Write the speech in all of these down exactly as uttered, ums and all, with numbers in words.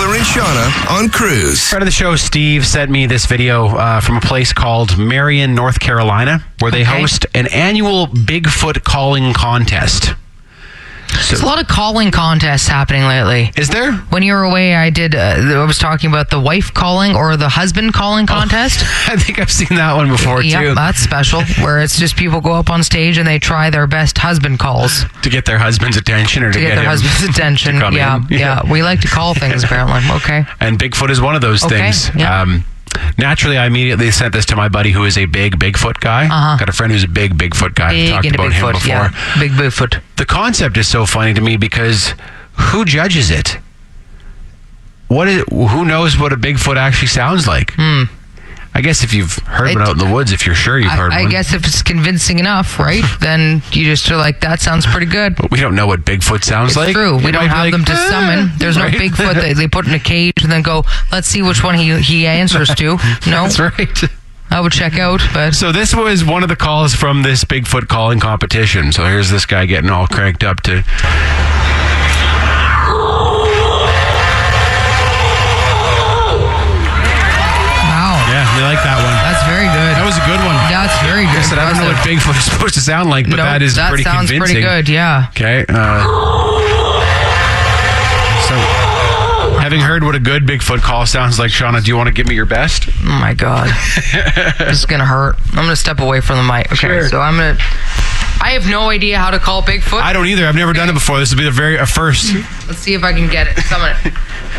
Mackler and Shauna on Cruise. Part of the show, Steve sent me this video uh, from a place called Marion, North Carolina, where they Okay. host an annual Bigfoot calling contest. There's a lot of calling contests happening lately. Is there? When you were away, I did. Uh, I was talking about the wife calling or the husband calling contest. Oh, I think I've seen that one before, Yep, too. that's special. Where it's just people go up on stage and they try their best husband calls To get their husband's attention or to, to get their him husband's attention. to come Yeah, in. yeah. We like to call things apparently. Okay. And Bigfoot is one of those Okay, things. yeah. Um, naturally, I immediately sent this to my buddy who is a big Bigfoot guy. Uh-huh. Got a friend who's a big Bigfoot guy. I've Big talked into about him Bigfoot. before. Yeah. Big Bigfoot. The concept is so funny to me because who judges it? What is? Who knows what a Bigfoot actually sounds like? Hmm. I guess if you've heard It- one out in the woods, if you're sure you've heard I, I one. guess if it's convincing enough, right? Then you just are like, that sounds pretty good. But we don't know what Bigfoot sounds It's like. true. It We don't might be have like, them to "Ah," summon. There's right? no Bigfoot that they put in a cage and then go, let's see which one he, he answers to. No, That's right. I would check out, but So this was one of the calls from this Bigfoot calling competition. So here's this guy getting all cranked up to... wow, Yeah, we like that one. that's very good. That was a good one. That's very good. I said, I don't know what Bigfoot is supposed to sound like, but No, that is that pretty sounds convincing. pretty good, yeah. Okay. Uh, so, having heard what a good Bigfoot call sounds like, Shauna, do you want to give me your best? Oh my God. This is going to hurt. I'm going to step away from the mic. Okay, Sure. so I'm going to... I have no idea how to call Bigfoot. I don't either. I've never done it before. This will be the very a first. Let's see if I can get it. Summon it.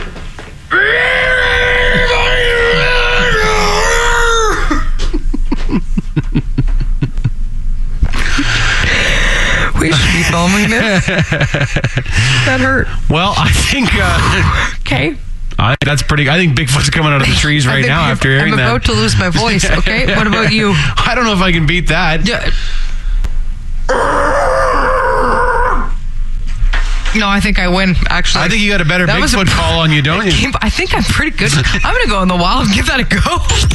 We should be filming this. That hurt. Well, I think uh, Okay. I, that's pretty. I think Bigfoot's coming out of the trees I right think now I'm- after hearing I'm that. about to lose my voice. Okay. What about you? I don't know if I can beat that. Yeah. No, I think I win. Actually, I think you got a better That was a- Bigfoot call on you, don't you? I think I'm pretty good. I'm gonna go in the wild and give that a go.